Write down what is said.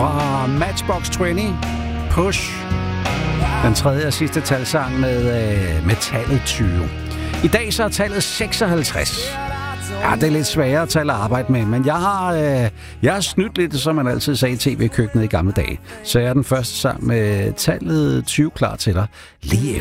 fra Matchbox 20, Push. Den tredje og sidste talsang med tallet 20. I dag så er tallet 56. Ja, det er lidt sværere tal at arbejde med, men jeg har snydt lidt, som man altid sagde i tv-køkkenet i gamle dage. Så jeg er den første sang med tallet 20 klar til dig lige efter.